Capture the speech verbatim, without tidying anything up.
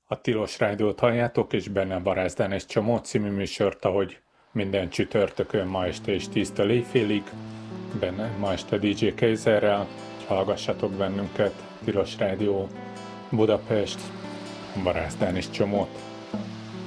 A Tilos Rádiót halljátok, és benne a Barázdán egy csomó című műsort, ahogy minden csütörtökön ma este is tíztől éjfélig. Benne ma este dé dzsé Kejzerrel, hallgassatok bennünket, Tilos Rádió Budapest, a Barázdán is csomót.